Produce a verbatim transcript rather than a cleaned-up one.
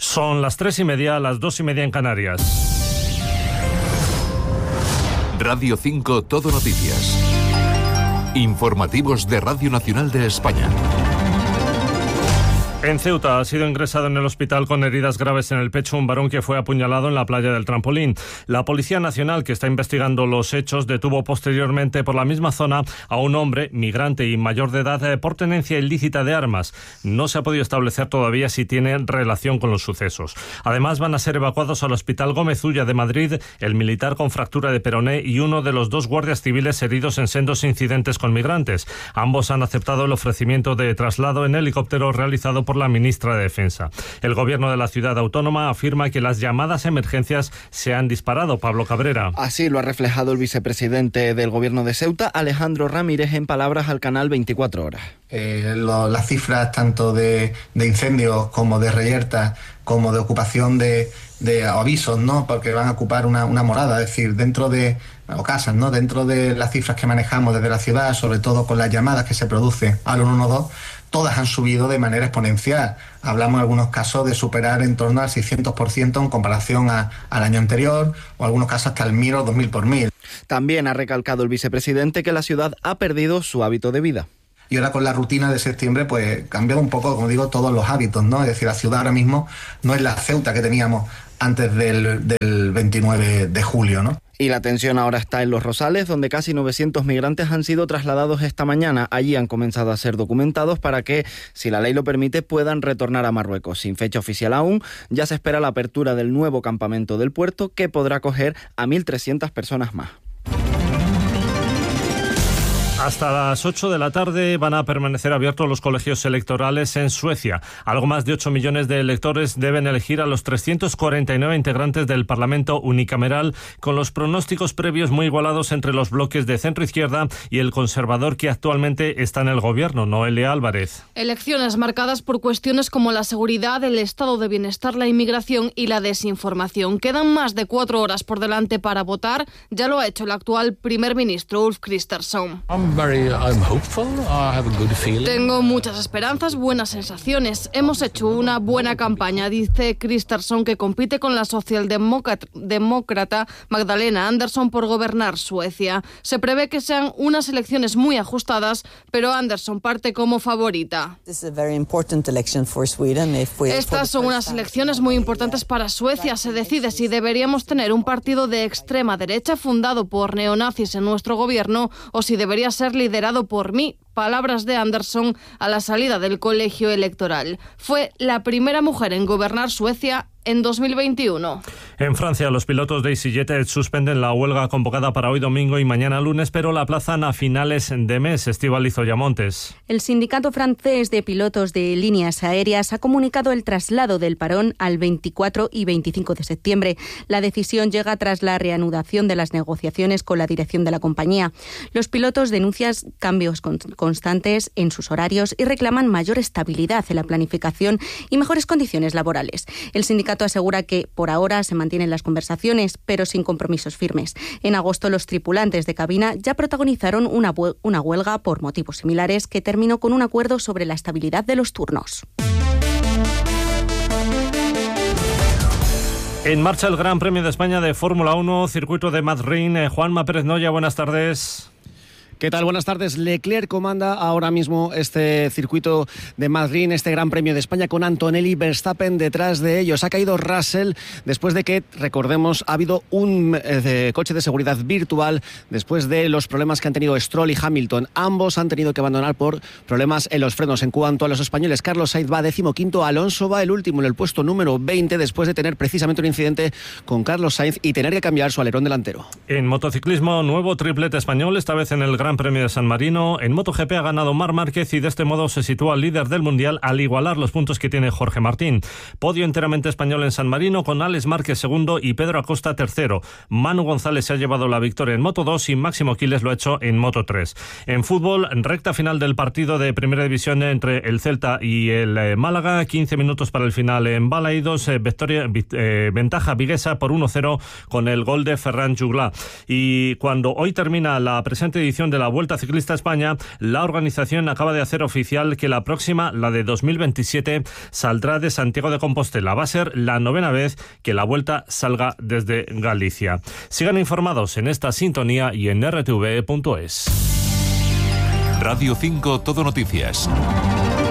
Son las tres y media, las dos y media en Canarias. Radio cinco Todo Noticias. Informativos de Radio Nacional de España. En Ceuta ha sido ingresado en el hospital con heridas graves en el pecho un varón que fue apuñalado en la playa del Trampolín. La Policía Nacional, que está investigando los hechos, detuvo posteriormente por la misma zona a un hombre, migrante y mayor de edad, por tenencia ilícita de armas. No se ha podido establecer todavía si tiene relación con los sucesos. Además, van a ser evacuados al Hospital Gómez Ulla de Madrid el militar con fractura de peroné y uno de los dos guardias civiles heridos en sendos incidentes con migrantes. Ambos han aceptado el ofrecimiento de traslado en helicóptero realizado por la ministra de Defensa. El gobierno de la ciudad autónoma afirma que las llamadas emergencias se han disparado. Pablo Cabrera. Así lo ha reflejado el vicepresidente del gobierno de Ceuta, Alejandro Ramírez, en palabras al canal veinticuatro horas. Eh, lo, las cifras tanto de, de incendios como de reyertas, como de ocupación de, de avisos, ¿no? Porque van a ocupar una, una morada, es decir, dentro de, o casas, ¿no? Dentro de las cifras que manejamos desde la ciudad, sobre todo con las llamadas que se producen al ciento doce, todas han subido de manera exponencial. Hablamos en algunos casos de superar en torno al seiscientos por ciento en comparación a, al año anterior, o en algunos casos hasta el mil o dos mil por mil. También ha recalcado el vicepresidente que la ciudad ha perdido su hábito de vida. Y ahora con la rutina de septiembre, pues cambiado un poco, como digo, todos los hábitos, ¿no? Es decir, la ciudad ahora mismo no es la Ceuta que teníamos antes del, del veintinueve de julio, ¿no? Y la tensión ahora está en Los Rosales, donde casi novecientos migrantes han sido trasladados esta mañana. Allí han comenzado a ser documentados para que, si la ley lo permite, puedan retornar a Marruecos. Sin fecha oficial aún, ya se espera la apertura del nuevo campamento del puerto, que podrá acoger a mil trescientas personas más. Hasta las ocho de la tarde van a permanecer abiertos los colegios electorales en Suecia. Algo más de ocho millones de electores deben elegir a los trescientos cuarenta y nueve integrantes del Parlamento unicameral, con los pronósticos previos muy igualados entre los bloques de centro-izquierda y el conservador que actualmente está en el gobierno. Noelia Álvarez. Elecciones marcadas por cuestiones como la seguridad, el estado de bienestar, la inmigración y la desinformación. Quedan más de cuatro horas por delante para votar. Ya lo ha hecho el actual primer ministro Ulf Kristersson. Very, I'm hopeful. I have a good feeling. Tengo muchas esperanzas, buenas sensaciones. Hemos hecho una buena campaña, dice Kristersson, que compite con la socialdemócrata Magdalena Andersson por gobernar Suecia. Se prevé que sean unas elecciones muy ajustadas, pero Andersson parte como favorita. Estas son unas elecciones muy importantes para Suecia. Se decide si deberíamos tener un partido de extrema derecha fundado por neonazis en nuestro gobierno o si debería ser liderado por mí. Palabras de Andersson a la salida del colegio electoral. Fue la primera mujer en gobernar Suecia en dos mil veintiuno. En Francia, los pilotos de EasyJet suspenden la huelga convocada para hoy domingo y mañana lunes, pero la aplazan a finales de mes. Estíbaliz Oyamontes. El sindicato francés de pilotos de líneas aéreas ha comunicado el traslado del parón al veinticuatro y veinticinco de septiembre. La decisión llega tras la reanudación de las negociaciones con la dirección de la compañía. Los pilotos denuncian cambios constantes en sus horarios y reclaman mayor estabilidad en la planificación y mejores condiciones laborales. El sindicato asegura que por ahora se mantienen las conversaciones, pero sin compromisos firmes. En agosto, los tripulantes de cabina ya protagonizaron una, una huelga por motivos similares que terminó con un acuerdo sobre la estabilidad de los turnos. En marcha el Gran Premio de España de Fórmula uno, circuito de Madrid. Juanma Pérez Noya, buenas tardes. ¿Qué tal? Buenas tardes. Leclerc comanda ahora mismo este circuito de Madrid, este Gran Premio de España, con Antonelli, Verstappen detrás de ellos. Ha caído Russell después de que, recordemos, ha habido un eh, coche de seguridad virtual después de los problemas que han tenido Stroll y Hamilton. Ambos han tenido que abandonar por problemas en los frenos. En cuanto a los españoles, Carlos Sainz va decimoquinto, Alonso va el último en el puesto número veinte después de tener precisamente un incidente con Carlos Sainz y tener que cambiar su alerón delantero. En motociclismo, nuevo triplete español, esta vez en el Gran Premio de San Marino. En MotoGP ha ganado Marc Márquez y de este modo se sitúa líder del Mundial al igualar los puntos que tiene Jorge Martín. Podio enteramente español en San Marino con Alex Márquez segundo y Pedro Acosta tercero. Manu González se ha llevado la victoria en Moto dos y Máximo Quiles lo ha hecho en Moto tres. En fútbol, recta final del partido de Primera División entre el Celta y el eh, Málaga. quince minutos para el final en Balaidos. Eh, victoria, eh, ventaja viguesa por uno cero con el gol de Ferran Juglà. Y cuando hoy termina la presente edición del de la Vuelta Ciclista a España, la organización acaba de hacer oficial que la próxima, la de dos mil veintisiete, saldrá de Santiago de Compostela. Va a ser la novena vez que la Vuelta salga desde Galicia. Sigan informados en esta sintonía y en r t v punto es. Radio cinco Todo Noticias.